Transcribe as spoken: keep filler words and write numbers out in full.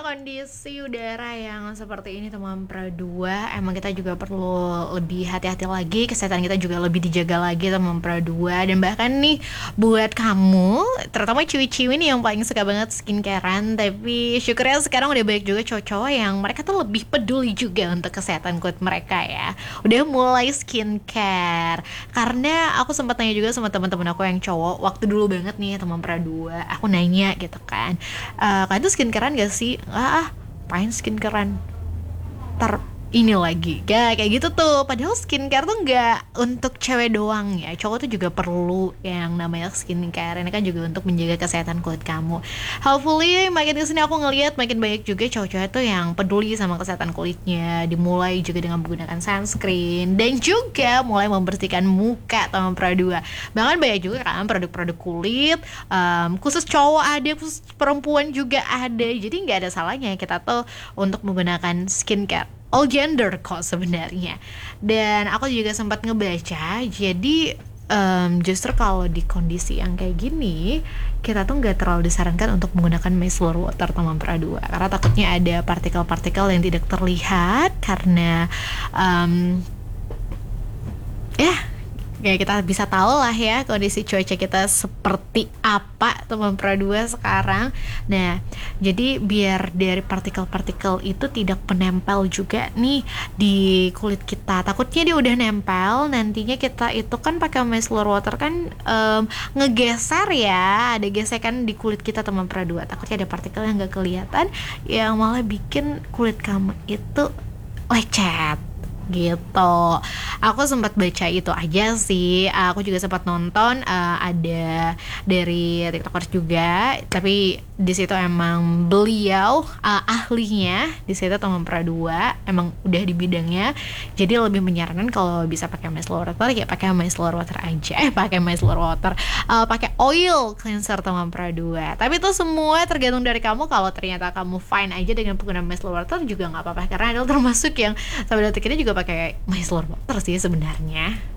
kondisi udara yang seperti ini teman Pra dua, emang kita juga perlu lebih hati-hati lagi, kesehatan kita juga lebih dijaga lagi teman Pra dua. Dan bahkan nih buat kamu, terutama ciwi-ciwi nih yang paling suka banget skincarean, tapi syukurnya sekarang udah banyak juga cowok-cowok yang mereka tuh lebih peduli juga untuk kesehatan kulit mereka ya. Udah mulai skincare. Karena aku sempat nanya juga sama teman-teman aku yang cowok, waktu dulu banget nih teman Pra dua, aku nanya gitu kan, e, kalian tuh skincarean gak sih? Ah, ah paling skincarean ter ini lagi gak kayak gitu tuh. Padahal skincare tuh nggak untuk cewek doang ya, cowok tuh juga perlu yang namanya skincare. Ini kan juga untuk menjaga kesehatan kulit kamu. Hopefully makin kesini aku ngelihat makin banyak juga cowok-cowok tuh yang peduli sama kesehatan kulitnya, dimulai juga dengan menggunakan sunscreen dan juga mulai membersihkan muka teman Pra dua. Bahkan banyak juga kan produk-produk kulit, um, khusus cowok ada, khusus perempuan juga ada. Jadi nggak ada salahnya kita tuh untuk menggunakan skincare all gender kok sebenarnya. Dan aku juga sempat ngebaca, jadi um, justru kalau di kondisi yang kayak gini, kita tuh nggak terlalu disarankan untuk menggunakan micellar water teman Pra dua, karena takutnya ada partikel-partikel yang tidak terlihat karena um, ya kayak kita bisa tahu lah ya kondisi cuaca kita seperti apa teman Pra dua sekarang. Nah, jadi biar dari partikel-partikel itu tidak menempel juga nih di kulit kita. Takutnya dia udah nempel, nantinya kita itu kan pakai micellar water kan um, ngegeser ya, ada gesekan di kulit kita teman Pra dua. Takutnya ada partikel yang gak kelihatan yang malah bikin kulit kamu itu lecet gitu. Aku sempat baca itu aja sih. Aku juga sempat nonton uh, ada dari TikTokers juga, tapi di situ emang beliau uh, ahlinya di situ teman Pra dua, emang udah di bidangnya. Jadi lebih menyarankan kalau bisa pakai micellar water ya pakai micellar water aja. Eh pakai micellar water, uh, pakai oil cleanser teman Pra dua. Tapi itu semua tergantung dari kamu. Kalau ternyata kamu fine aja dengan penggunaan micellar water juga nggak apa-apa, karena ada termasuk yang sampai detik ini juga pakai micellar water sih sebenarnya.